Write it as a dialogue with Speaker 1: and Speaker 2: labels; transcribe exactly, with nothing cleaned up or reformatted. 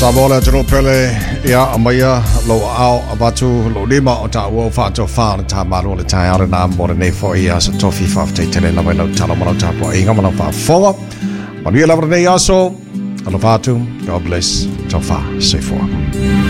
Speaker 1: Sabola Jero Pele, Ya Amaya, Lo Ao, Abatu, Lo Lima, Ota, Wofa, Fan, Tamaro, the Tayana, Morene for years, Toffee Fafte, Telenavano, Talamano Tapo, Ingamanofa, Four, Maria Lavane Yaso, Alavatu, God bless, Tofa, say for.